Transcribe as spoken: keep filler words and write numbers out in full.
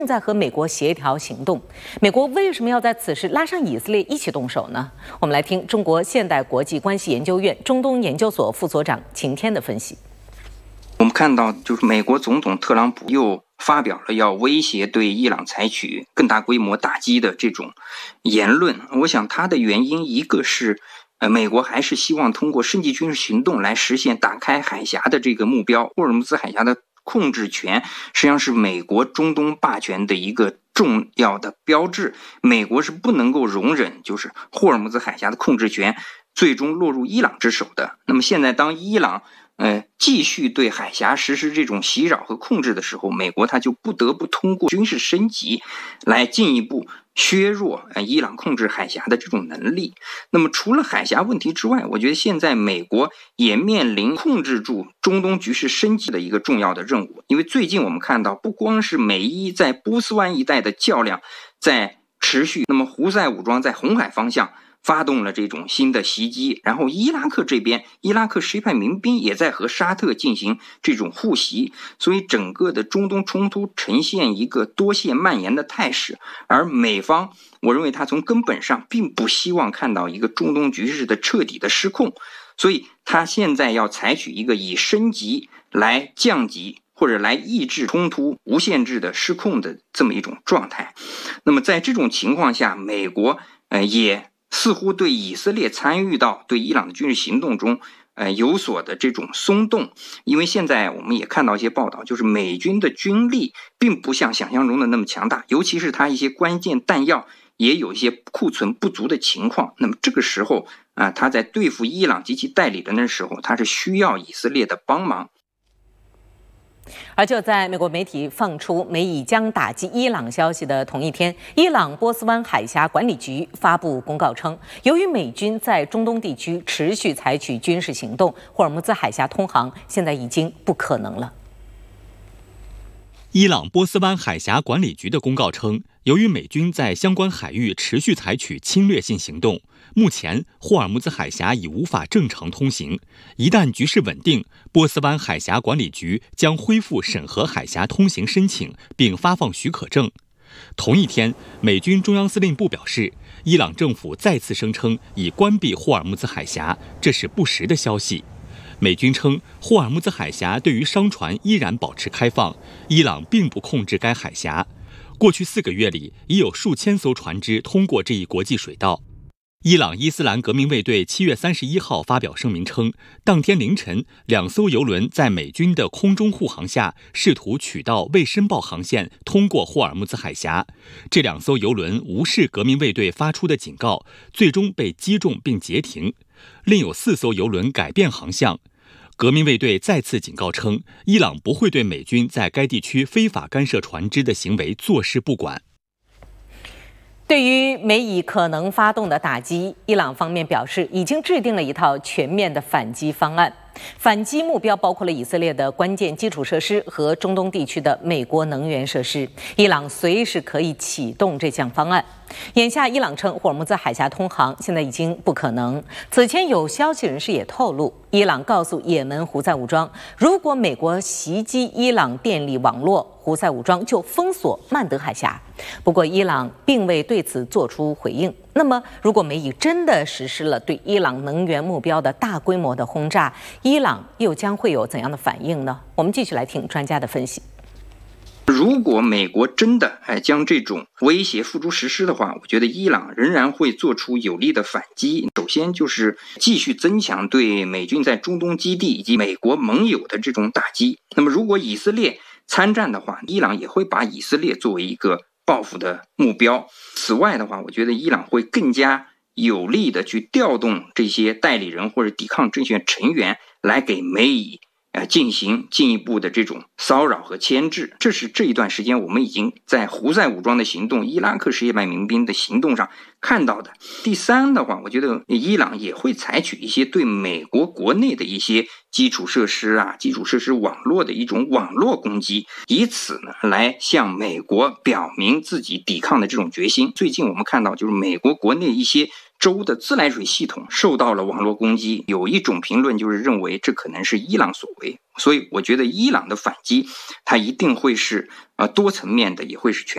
正在和美国协调行动。美国为什么要在此时拉上以色列一起动手呢？我们来听中国现代国际关系研究院中东研究所副所长秦天的分析。 我们看到，就是美国总统特朗普又发表了要威胁对伊朗采取更大规模打击的这种言论。我想他的原因，一个是呃，美国还是希望通过升级军事行动来实现打开海峡的这个目标。霍尔木兹海峡的控制权实际上是美国中东霸权的一个重要的标志，美国是不能够容忍就是霍尔木兹海峡的控制权最终落入伊朗之手的。那么现在当伊朗呃，继续对海峡实施这种袭扰和控制的时候，美国它就不得不通过军事升级来进一步削弱呃伊朗控制海峡的这种能力。那么除了海峡问题之外，我觉得现在美国也面临控制住中东局势升级的一个重要的任务。因为最近我们看到，不光是美伊在波斯湾一带的较量在持续，那么胡塞武装在红海方向发动了这种新的袭击，然后伊拉克这边，伊拉克什叶派民兵也在和沙特进行这种互袭，所以整个的中东冲突呈现一个多线蔓延的态势。而美方，我认为他从根本上并不希望看到一个中东局势的彻底的失控，所以他现在要采取一个以升级来降级，或者来抑制冲突无限制的失控的这么一种状态。那么在这种情况下，美国呃也似乎对以色列参与到对伊朗的军事行动中呃，有所的这种松动。因为现在我们也看到一些报道，就是美军的军力并不像想象中的那么强大，尤其是它一些关键弹药也有一些库存不足的情况。那么这个时候啊、呃，他在对付伊朗及其代理人的时候，他是需要以色列的帮忙。 而就在美国媒体放出美以将打击伊朗消息的同一天，伊朗波斯湾海峡管理局发布公告称，由于美军在中东地区持续采取军事行动，霍尔木兹海峡通航现在已经不可能了。 伊朗波斯湾海峡管理局的公告称，由于美军在相关海域持续采取侵略性行动，目前霍尔木兹海峡已无法正常通行。一旦局势稳定，波斯湾海峡管理局将恢复审核海峡通行申请，并发放许可证。同一天，美军中央司令部表示，伊朗政府再次声称已关闭霍尔木兹海峡，这是不实的消息。美军称，霍尔木兹海峡对于商船依然保持开放，伊朗并不控制该海峡。过去四个月里，已有数千艘船只通过这一国际水道。伊朗伊斯兰革命卫队七月三十一号发表声明称，当天凌晨，两艘油轮在美军的空中护航下，试图取道未申报航线通过霍尔木兹海峡。这两艘油轮无视革命卫队发出的警告，最终被击中并截停。另有四艘油轮改变航向。革命卫队再次警告称，伊朗不会对美军在该地区非法干涉船只的行为坐视不管。 对于美以可能发动的打击，伊朗方面表示已经制定了一套全面的反击方案。反击目标包括了以色列的关键基础设施和中东地区的美国能源设施。伊朗随时可以启动这项方案。眼下，伊朗称霍尔木兹海峡通航现在已经不可能。此前有消息人士也透露，伊朗告诉也门胡塞武装，如果美国袭击伊朗电力网络，胡塞武装就封锁曼德海峡。不过，伊朗并未对此做出回应。那么，如果美以真的实施了对伊朗能源目标的大规模的轰炸，伊朗又将会有怎样的反应呢？我们继续来听专家的分析。 如果美国真的哎将这种威胁付诸实施的话，我觉得伊朗仍然会做出有力的反击。首先就是继续增强对美军在中东基地以及美国盟友的这种打击。那么如果以色列参战的话，伊朗也会把以色列作为一个报复的目标。此外的话，我觉得伊朗会更加有力的去调动这些代理人或者抵抗政权成员来给美以呃，进行进一步的这种骚扰和牵制。这是这一段时间我们已经在胡塞武装的行动、伊拉克什叶派民兵的行动上看到的。第三的话，我觉得伊朗也会采取一些对美国国内的一些基础设施啊、基础设施网络的一种网络攻击，以此呢来向美国表明自己抵抗的这种决心。最近我们看到，就是美国国内一些州的自来水系统受到了网络攻击，有一种评论就是认为这可能是伊朗所为，所以我觉得伊朗的反击它一定会是呃多层面的，也会是全